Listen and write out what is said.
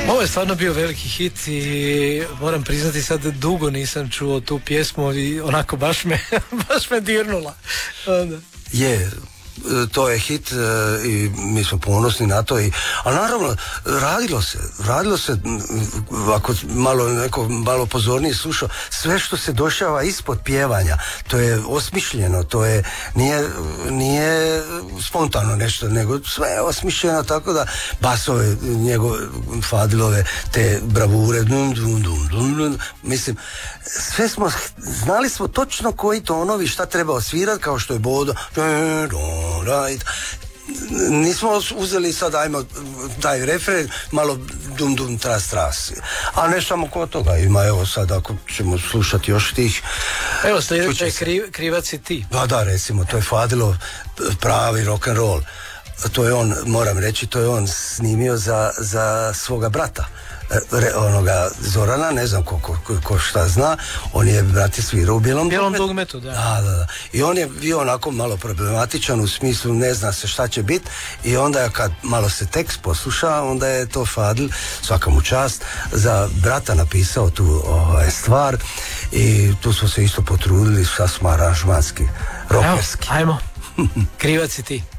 Ovo je stvarno bio veliki hit i moram priznati sad dugo nisam čuo tu pjesmu i onako baš me dirnula. Je, to je hit i mi smo ponosni na to, ali naravno radilo se ako malo pozornije slušao, sve što se dešava ispod pjevanja, to je osmišljeno, to je nije spontano nešto, nego sve je osmišljeno, tako da basove njegove, Fadilove, te bravure, mislim, sve smo znali smo točno koji tonovi šta treba osvirati, kao što je Bodo, nismo uzeli sad ajmo taj refren malo dum tras, a ne samo kod toga ima, evo sad ako ćemo slušati još tih, evo sljedeće je Krivac si ti. Da, recimo, to je Fadilov pravi rock'n'roll, to je on, moram reći, to je on snimio za svoga brata, onoga Zorana, ne znam ko šta zna, on je, brati, svirao u Bijelom dugmetu, da. Da. I on je bio onako malo problematičan u smislu ne zna se šta će biti, i onda kad malo se tekst posluša, onda je to Fadil, svaka mu čast, za brata napisao tu stvar, i tu smo se isto potrudili, sasma aranžmanski, rockerski. Ajmo, Krivac si ti.